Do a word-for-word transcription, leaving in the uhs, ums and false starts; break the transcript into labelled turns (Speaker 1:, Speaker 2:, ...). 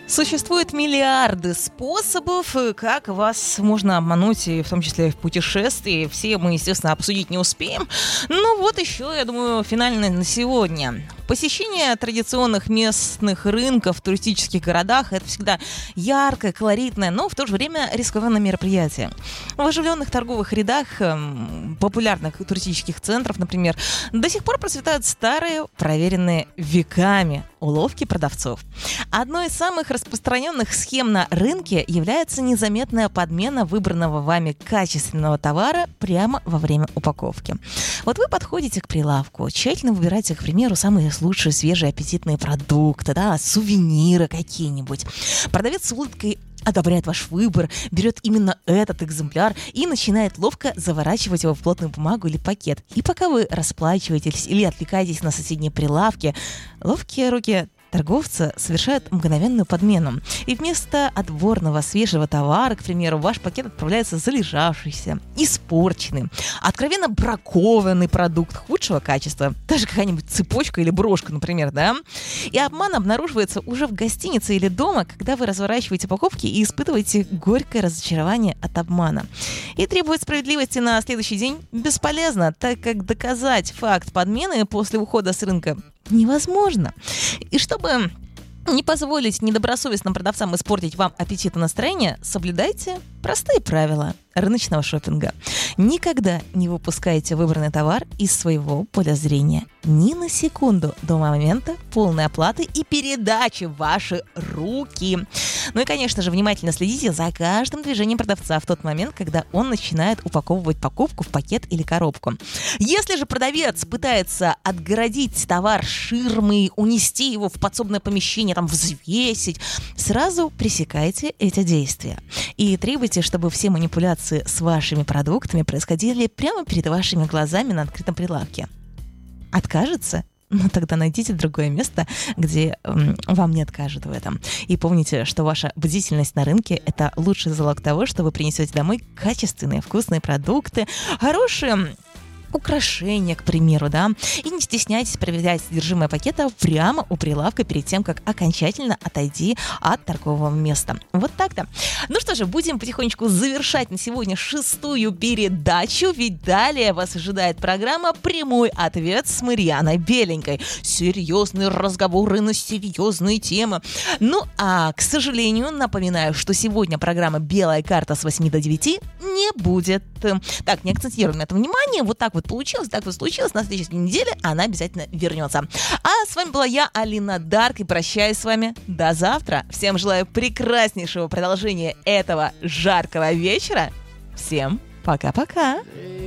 Speaker 1: Существует миллиарды способов, как вас можно обмануть, и в том числе в путешествии. Все мы, естественно, обсудить не успеем. Ну вот еще, я думаю, финальное на сегодня. Посещение традиционных местных рынков в туристических городах – это всегда яркое, колоритное, но в то же время рискованное мероприятие. В оживленных торговых рядах популярных туристических центров, например, до сих пор процветают старые, проверенные веками уловки продавцов. Одной из самых распространенных схем на рынке является незаметная подмена выбранного вами качественного товара прямо во время упаковки. Вот вы подходите к прилавку, тщательно выбираете, к примеру, самые лучшие свежие аппетитные продукты, да, сувениры какие-нибудь. Продавец с улыбкой одобряет ваш выбор, берет именно этот экземпляр и начинает ловко заворачивать его в плотную бумагу или пакет. И пока вы расплачиваетесь или отвлекаетесь на соседние прилавки, ловкие руки торговца совершают мгновенную подмену. И вместо отборного свежего товара, к примеру, ваш пакет отправляется залежавшийся, испорченный, откровенно бракованный продукт худшего качества, даже какая-нибудь цепочка или брошка, например, да? И обман обнаруживается уже в гостинице или дома, когда вы разворачиваете упаковки и испытываете горькое разочарование от обмана. И требовать справедливости на следующий день бесполезно, так как доказать факт подмены после ухода с рынка невозможно. И чтобы не позволить недобросовестным продавцам испортить вам аппетит и настроение, соблюдайте простые правила рыночного шопинга. Никогда не выпускайте выбранный товар из своего поля зрения ни на секунду до момента полной оплаты и передачи в ваши руки. Ну и, конечно же, внимательно следите за каждым движением продавца в тот момент, когда он начинает упаковывать покупку в пакет или коробку. Если же продавец пытается отгородить товар ширмой, унести его в подсобное помещение, там, взвесить, сразу пресекайте эти действия. И требуйте, чтобы все манипуляции с вашими продуктами происходили прямо перед вашими глазами на открытом прилавке. Откажется? Ну, тогда найдите другое место, где м, вам не откажут в этом. И помните, что ваша бдительность на рынке – это лучший залог того, что вы принесете домой качественные, вкусные продукты, хорошие украшения, к примеру, да, и не стесняйтесь проверять содержимое пакета прямо у прилавка перед тем, как окончательно отойти от торгового места. Вот так-то. Ну что же, будем потихонечку завершать на сегодня шестую передачу, ведь далее вас ожидает программа «Прямой ответ» с Марьяной Беленькой. Серьезные разговоры на серьезные темы. Ну, а, к сожалению, напоминаю, что сегодня программа «Белая карта» с восьми до девяти не будет. Так, не акцентируем на этом внимание. Вот так вот получилось, так вот случилось. На следующей неделе она обязательно вернется. А с вами была я, Алина Дарк, и прощаюсь с вами до завтра. Всем желаю прекраснейшего продолжения этого жаркого вечера. Всем пока-пока.